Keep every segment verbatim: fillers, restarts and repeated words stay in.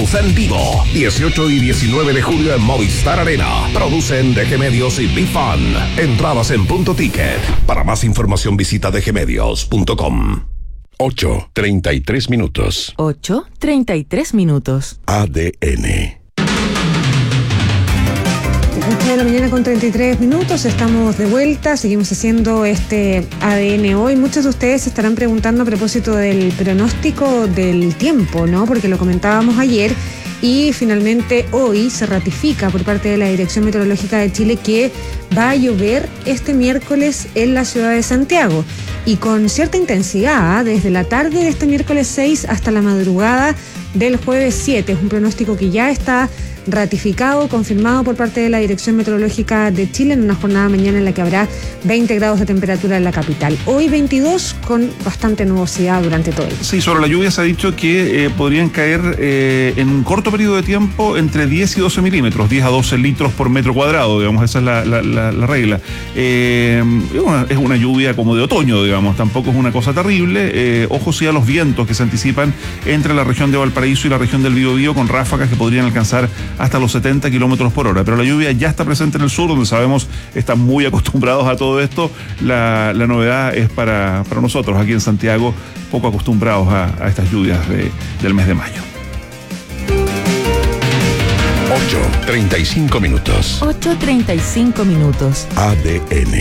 Shows en vivo, dieciocho y diecinueve de julio en Movistar Arena. Producen D G Medios y B-Fan. Entradas en Punto Ticket. Para más información visita d g medios punto com. ocho, treinta y tres minutos. ocho, treinta y tres minutos. A D N. ocho de la mañana con treinta y tres minutos, estamos de vuelta, seguimos haciendo este A D N hoy. Muchos de ustedes se estarán preguntando a propósito del pronóstico del tiempo, ¿no? Porque lo comentábamos ayer y finalmente hoy se ratifica por parte de la Dirección Meteorológica de Chile que va a llover este miércoles en la ciudad de Santiago y con cierta intensidad, ¿eh? Desde la tarde de este miércoles seis hasta la madrugada del jueves siete. Es un pronóstico que ya está ratificado, confirmado por parte de la Dirección Meteorológica de Chile en una jornada mañana en la que habrá veinte grados de temperatura en la capital. Hoy veintidós con bastante nubosidad durante todo el día. Sí, sobre la lluvia se ha dicho que eh, podrían caer eh, en un corto periodo de tiempo entre diez y doce milímetros, diez a doce litros por metro cuadrado, digamos, esa es la, la, la, la regla. Eh, es, una, es una lluvia como de otoño, digamos, tampoco es una cosa terrible. Eh, ojo sí a los vientos que se anticipan entre la región de Valparaíso y la región del Biobío con ráfagas que podrían alcanzar hasta los setenta kilómetros por hora, pero la lluvia ya está presente en el sur, donde sabemos están muy acostumbrados a todo esto. La, la novedad es para, para nosotros aquí en Santiago, poco acostumbrados a, a estas lluvias de, del mes de mayo. ocho, treinta y cinco minutos. ocho, treinta y cinco minutos. A D N.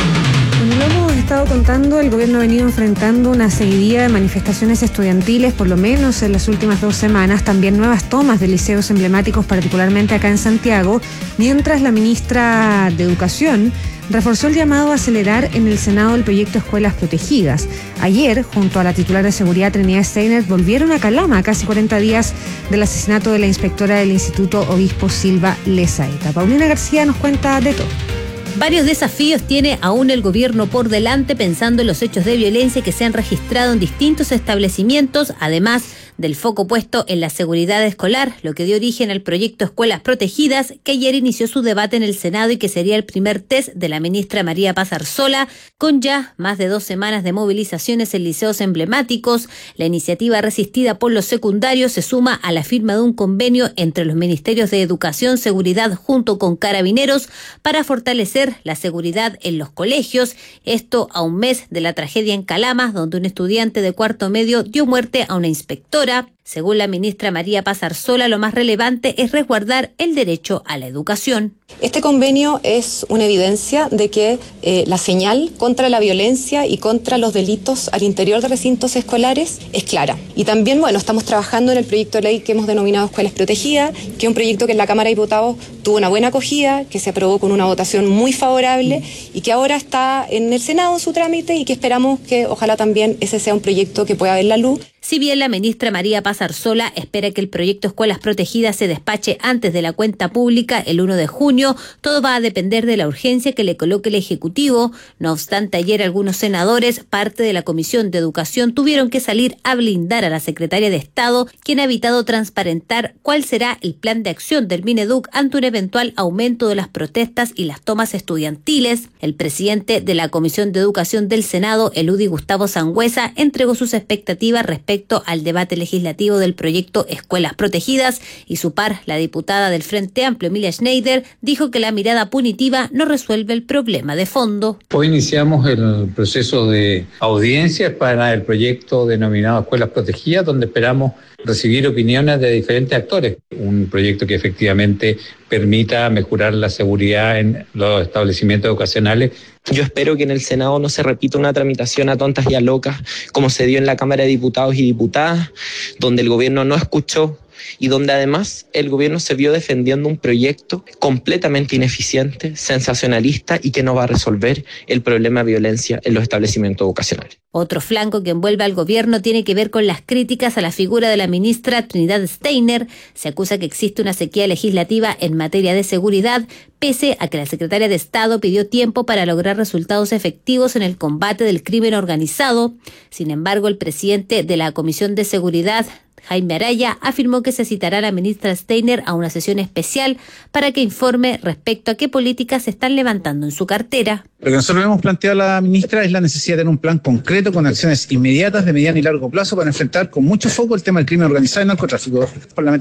Como lo hemos estado contando, el gobierno ha venido enfrentando una seguidilla de manifestaciones estudiantiles, por lo menos en las últimas dos semanas, también nuevas tomas de liceos emblemáticos, particularmente acá en Santiago, mientras la ministra de Educación reforzó el llamado a acelerar en el Senado el proyecto Escuelas Protegidas. Ayer, junto a la titular de Seguridad, Trinidad Steiner, volvieron a Calama a casi cuarenta días del asesinato de la inspectora del Instituto Obispo Silva Lezaeta. Paulina García nos cuenta de todo. Varios desafíos tiene aún el gobierno por delante pensando en los hechos de violencia que se han registrado en distintos establecimientos, además del foco puesto en la seguridad escolar, lo que dio origen al proyecto Escuelas Protegidas, que ayer inició su debate en el Senado y que sería el primer test de la ministra María Paz Arzola, con ya más de dos semanas de movilizaciones en liceos emblemáticos. La iniciativa resistida por los secundarios se suma a la firma de un convenio entre los ministerios de Educación, Seguridad junto con Carabineros para fortalecer la seguridad en los colegios. Esto a un mes de la tragedia en Calama, donde un estudiante de cuarto medio dio muerte a una inspectora. Según la ministra María Paz Arzola, lo más relevante es resguardar el derecho a la educación. Este convenio es una evidencia de que eh, la señal contra la violencia y contra los delitos al interior de recintos escolares es clara. Y también, bueno, estamos trabajando en el proyecto de ley que hemos denominado Escuelas Protegidas, que es un proyecto que en la Cámara de Diputados tuvo una buena acogida, que se aprobó con una votación muy favorable y que ahora está en el Senado en su trámite y que esperamos que ojalá también ese sea un proyecto que pueda ver la luz. Si bien la ministra María Paz Arzola espera que el proyecto Escuelas Protegidas se despache antes de la cuenta pública el uno de junio, todo va a depender de la urgencia que le coloque el Ejecutivo. No obstante, ayer algunos senadores, parte de la Comisión de Educación, tuvieron que salir a blindar a la secretaria de Estado, quien ha evitado transparentar cuál será el plan de acción del Mineduc ante un eventual aumento de las protestas y las tomas estudiantiles. El presidente de la Comisión de Educación del Senado, el U D I Gustavo Sangüesa, entregó sus expectativas respecto Respecto al debate legislativo del proyecto Escuelas Protegidas y su par, la diputada del Frente Amplio, Emilia Schneider, dijo que la mirada punitiva no resuelve el problema de fondo. Hoy iniciamos el proceso de audiencias para el proyecto denominado Escuelas Protegidas, donde esperamos recibir opiniones de diferentes actores. Un proyecto que efectivamente permita mejorar la seguridad en los establecimientos educacionales. Yo espero que en el Senado no se repita una tramitación a tontas y a locas como se dio en la Cámara de Diputados y Diputadas, donde el gobierno no escuchó y donde además el gobierno se vio defendiendo un proyecto completamente ineficiente, sensacionalista y que no va a resolver el problema de violencia en los establecimientos educacionales. Otro flanco que envuelve al gobierno tiene que ver con las críticas a la figura de la ministra Trinidad Steiner. Se acusa que existe una sequía legislativa en materia de seguridad, pese a que la secretaria de Estado pidió tiempo para lograr resultados efectivos en el combate del crimen organizado. Sin embargo, el presidente de la Comisión de Seguridad, Jaime Araya, afirmó que se citará a la ministra Steiner a una sesión especial para que informe respecto a qué políticas se están levantando en su cartera. Lo que nosotros le hemos planteado a la ministra es la necesidad de tener un plan concreto con acciones inmediatas de mediano y largo plazo para enfrentar con mucho foco el tema del crimen organizado y narcotráfico.